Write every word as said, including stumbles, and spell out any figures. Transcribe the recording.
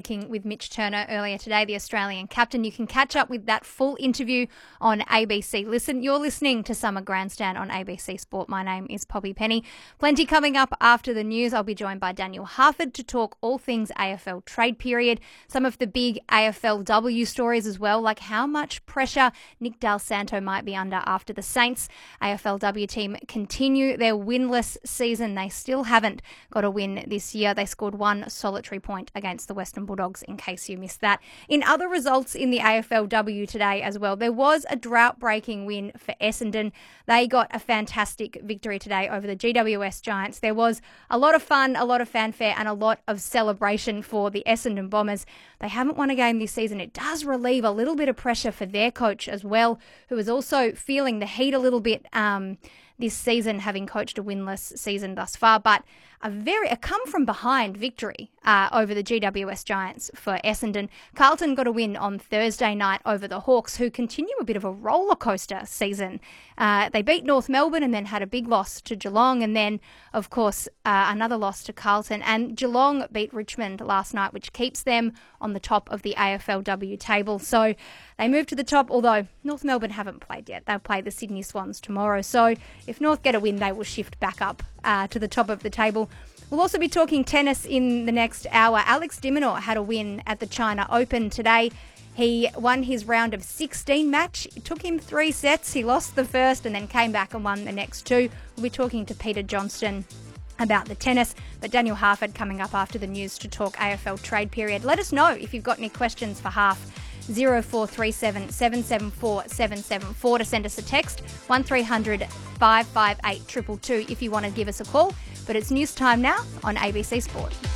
speaking with Mitch Turner earlier today, the Australian captain. You can catch up with that full interview on A B C Listen. You're listening to Summer Grandstand on A B C Sport. My name is Poppy Penny. Plenty coming up after the news. I'll be joined by Daniel Harford to talk all things A F L trade period, some of the big A F L W stories as well, like how much pressure Nick Dal Santo might be under after the Saints A F L W team continue their winless season. They still haven't got a win this year. They scored one solitary point against the Western Bulldogs, in case you missed that. In other results in the A F L W today as well, there was a drought-breaking win for Essendon. They got a fantastic victory today over the G W S Giants. There was a lot of fun, a lot of fanfare, and a lot of celebration for the Essendon Bombers. They haven't won a game this season. It does relieve a little bit of pressure for their coach as well, who is also feeling the heat a little bit um, this season, having coached a winless season thus far. But a very a come-from-behind victory uh, over the G W S Giants for Essendon. Carlton got a win on Thursday night over the Hawks, who continue a bit of a roller coaster season. Uh, they beat North Melbourne and then had a big loss to Geelong, and then, of course, uh, another loss to Carlton. And Geelong beat Richmond last night, which keeps them on the top of the A F L W table. So they move to the top, although North Melbourne haven't played yet. They'll play the Sydney Swans tomorrow. So if North get a win, they will shift back up uh, to the top of the table. We'll also be talking tennis in the next hour. Alex de Minaur had a win at the China Open today. He won his round of sixteen match. It took him three sets. He lost the first and then came back and won the next two. We'll be talking to Peter Johnston about the tennis, but Daniel Harford coming up after the news to talk A F L trade period. Let us know if you've got any questions for Harf. zero four three seven, seven seven four, seven seven four to send us a text, one three hundred, five five eight, two two two if you want to give us a call. But it's news time now on A B C Sport.